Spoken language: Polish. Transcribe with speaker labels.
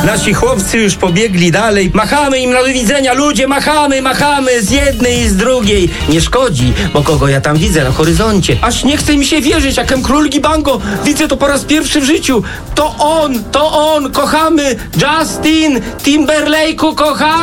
Speaker 1: Nasi chłopcy już pobiegli dalej. Machamy im na do widzenia, ludzie, machamy z jednej i z drugiej. Nie szkodzi, bo kogo ja tam widzę na horyzoncie? Aż nie chce mi się wierzyć, jakem król Gibango. Widzę to po raz pierwszy w życiu. To on, kochamy. Justin Timberlake'u, kochamy.